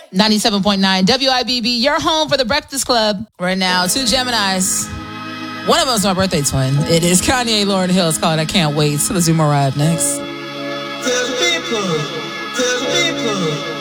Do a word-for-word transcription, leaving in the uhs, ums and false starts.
ninety-seven point nine W I B B, your home for the Breakfast Club. Right now, two Geminis. One of them's my birthday twin. It is Kanye Lauryn Hill. It's called I Can't Wait. So let's do more Arrive next. Tell the people, tell the people.